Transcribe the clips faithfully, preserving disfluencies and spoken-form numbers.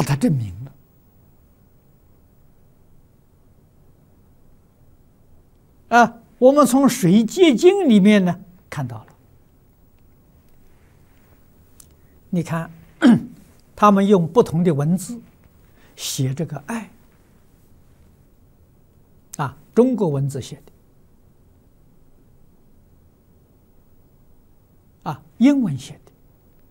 他证明了。啊，我们从水结晶里面呢看到了，你看，他们用不同的文字写这个爱，啊，中国文字写的，啊，英文写的，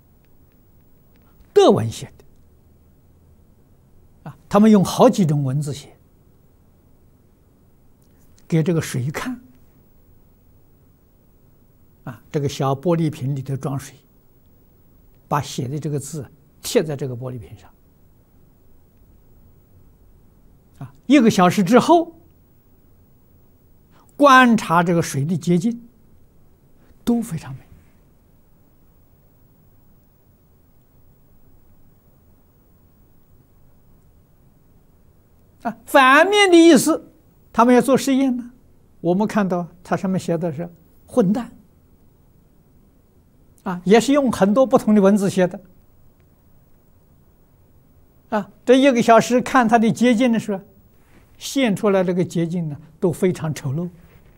德文写的，啊，他们用好几种文字写，给这个水看，啊，这个小玻璃瓶里头装水，把写的这个字贴在这个玻璃瓶上，啊，一个小时之后，观察这个水的结晶，都非常美。啊，反面的意思，他们要做实验呢。我们看到它上面写的是混蛋，啊，也是用很多不同的文字写的。啊，这一个小时看它的结晶的时候，现出来这个结晶呢都非常丑陋。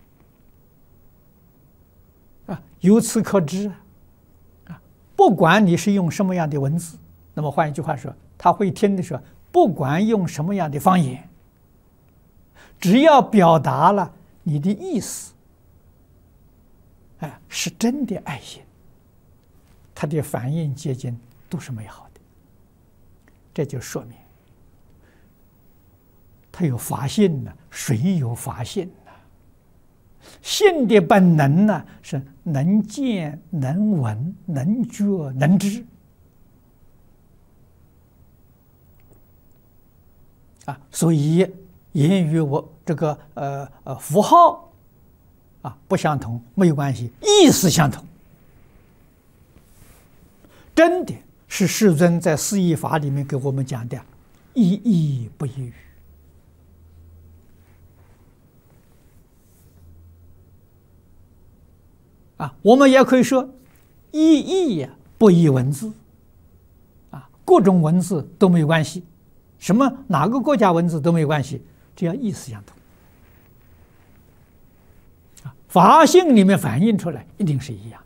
啊，由此可知，啊，不管你是用什么样的文字，那么换一句话说，他会听的时候，不管用什么样的方言，只要表达了你的意思，哎，是真的爱心，它的反应结晶都是美好的。这就说明它有法性呢，水有法性呢。性的本能呢，是能见、能闻、能觉、能知。啊，所以言语我这个呃呃符号啊不相同没有关系，意思相同。真的是世尊在四义法里面给我们讲的，一义不异语。啊，我们也可以说一义呀不异文字。啊，各种文字都没有关系。什么哪个国家文字都没有关系，只要意思相同，啊，法性里面反映出来一定是一样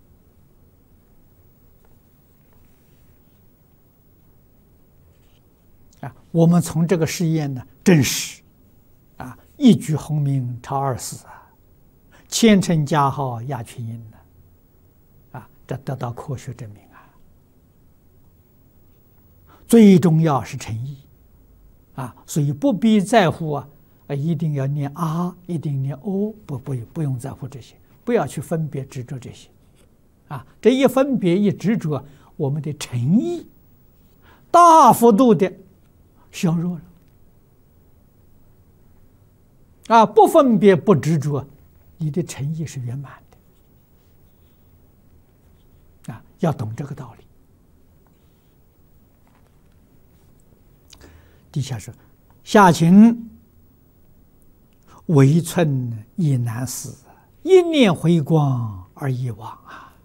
的。啊，我们从这个实验呢证实，啊，一举鸿名超二世啊，千乘加号压群英呢，啊，这得到科学证明啊。最重要是诚意。啊，所以不必在乎啊，啊，一定要念啊，一定念哦，不不不用在乎这些，不要去分别执着这些，啊，这一分别一执着，我们的诚意大幅度的削弱了。啊，不分别不执着，你的诚意是圆满的。啊，要懂这个道理。底下说：“下情为寸亦难思，一念回光而已往啊！”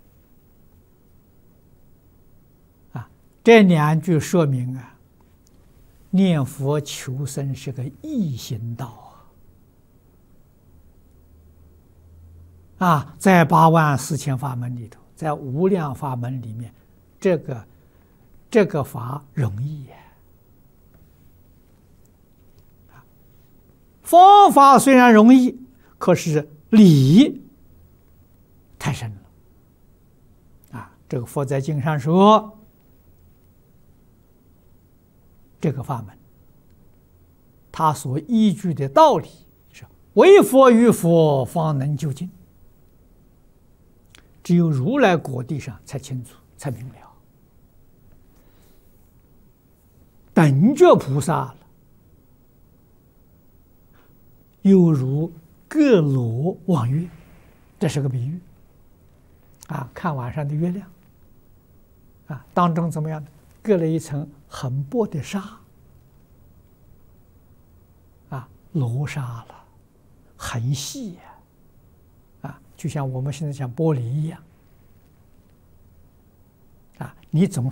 啊，这两句说明啊，念佛求生是个易行道啊！啊，在八万四千法门里头，在无量法门里面，这个这个法容易呀。方法虽然容易，可是理太深了。啊，这个佛在经上说，这个法门，他所依据的道理是唯佛与佛方能究竟，只有如来果地上才清楚，才明了。等觉菩萨了，犹如各罗望月，这是个比喻。啊，看晚上的月亮，啊，当中怎么样呢？隔了一层很薄的纱，啊，罗纱了，很细呀，啊，就像我们现在讲玻璃一样，啊，你总